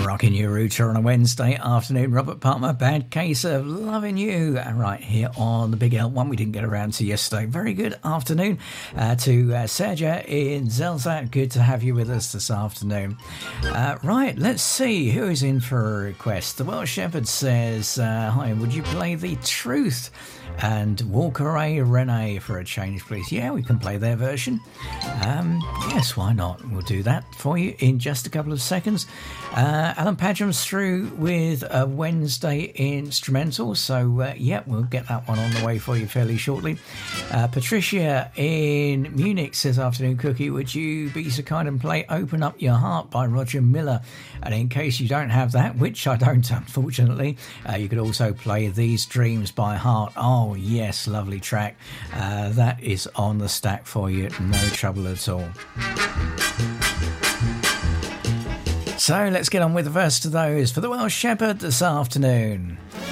Rocking your router on a Wednesday afternoon. Robert Palmer, Bad Case of Loving You. Right here on the Big L1. We didn't get around to yesterday. Very good afternoon to Sergio in Zelza. Good to have you with us this afternoon. Right, let's see who is in for a request. The Welsh Shepherd says, hi, would you play The Truth and Walker A. Renee for a change, please? Yeah, we can play their version. Yes, why not? We'll do that for you in just a couple of seconds. Alan Padgham's through with a Wednesday instrumental, so yeah, we'll get that one on the way for you fairly shortly. Patricia in Munich says, afternoon cookie, would you be so kind and play Open Up Your Heart by Roger Miller? And in case you don't have that, which I don't unfortunately, you could also play These Dreams by Heart. Oh yes, lovely track. That is on the stack for you, no trouble at all. So let's get on with the first of those for the Welsh Shepherd this afternoon.